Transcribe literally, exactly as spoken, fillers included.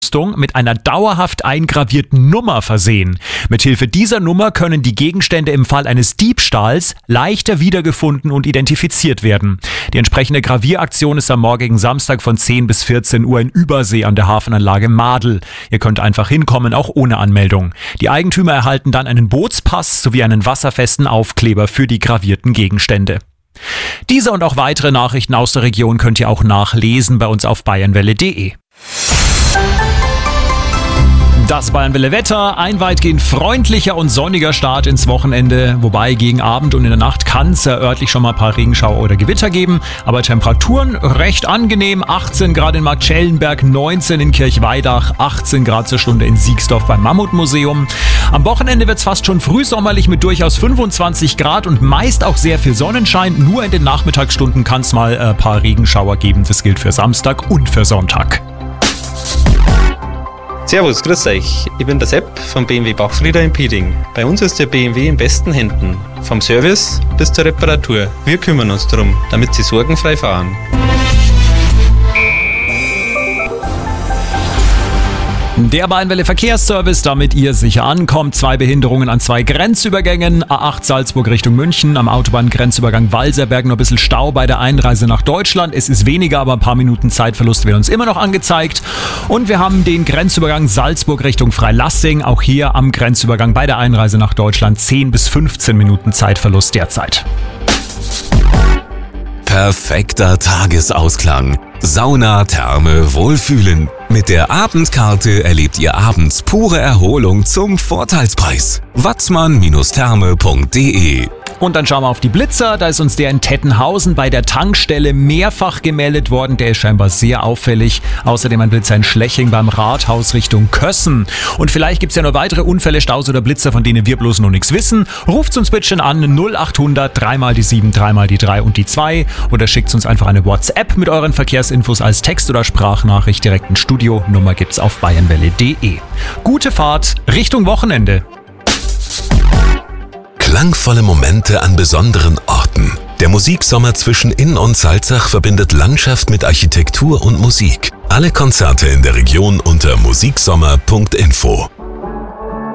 mit einer dauerhaft eingravierten Nummer versehen. Mithilfe dieser Nummer können die Gegenstände im Fall eines Diebstahls leichter wiedergefunden und identifiziert werden. Die entsprechende Gravieraktion ist am morgigen Samstag von zehn bis vierzehn Uhr in Übersee an der Hafenanlage Madel. Ihr könnt einfach hinkommen, auch ohne Anmeldung. Die Eigentümer erhalten dann einen Bootspass sowie einen wasserfesten Aufkleber für die gravierten Gegenstände. Diese und auch weitere Nachrichten aus der Region könnt ihr auch nachlesen bei uns auf bayernwelle punkt de. Das Bayernwelle Wetter, ein weitgehend freundlicher und sonniger Start ins Wochenende, wobei gegen Abend und in der Nacht kann es ja örtlich schon mal ein paar Regenschauer oder Gewitter geben, aber Temperaturen recht angenehm, achtzehn Grad in Marktschellenberg, neunzehn in Kirchweidach, achtzehn Grad zur Stunde in Siegsdorf beim Mammutmuseum. Am Wochenende wird es fast schon frühsommerlich mit durchaus fünfundzwanzig Grad und meist auch sehr viel Sonnenschein, nur in den Nachmittagsstunden kann es mal ein paar Regenschauer geben, das gilt für Samstag und für Sonntag. Servus, grüß euch. Ich bin der Sepp vom B M W Bachfrieder in Pieding. Bei uns ist der B M W in besten Händen. Vom Service bis zur Reparatur. Wir kümmern uns darum, damit Sie sorgenfrei fahren. Der Bayernwelle Verkehrsservice, damit ihr sicher ankommt. Zwei Behinderungen an zwei Grenzübergängen. A acht Salzburg Richtung München. Am Autobahngrenzübergang Walserberg noch ein bisschen Stau bei der Einreise nach Deutschland. Es ist weniger, aber ein paar Minuten Zeitverlust werden uns immer noch angezeigt. Und wir haben den Grenzübergang Salzburg Richtung Freilassing. Auch hier am Grenzübergang bei der Einreise nach Deutschland zehn bis fünfzehn Minuten Zeitverlust derzeit. Perfekter Tagesausklang. Sauna, Therme, Wohlfühlen. Mit der Abendkarte erlebt ihr abends pure Erholung zum Vorteilspreis. watzmann Therme punkt de. Und dann schauen wir auf die Blitzer. Da ist uns der in Tettenhausen bei der Tankstelle mehrfach gemeldet worden. Der ist scheinbar sehr auffällig. Außerdem ein Blitzer in Schleching beim Rathaus Richtung Kössen. Und vielleicht gibt es ja noch weitere Unfälle, Staus oder Blitzer, von denen wir bloß noch nichts wissen. Ruft uns bitte an null achthundert, dreimal die sieben, dreimal die drei und die zwei. Oder schickt uns einfach eine WhatsApp mit euren Verkehrsinfos als Text- oder Sprachnachricht direkt ins Studio. Nummer gibt's auf bayernwelle punkt de. Gute Fahrt Richtung Wochenende. Klangvolle Momente an besonderen Orten. Der Musiksommer zwischen Inn und Salzach verbindet Landschaft mit Architektur und Musik. Alle Konzerte in der Region unter musiksommer punkt info.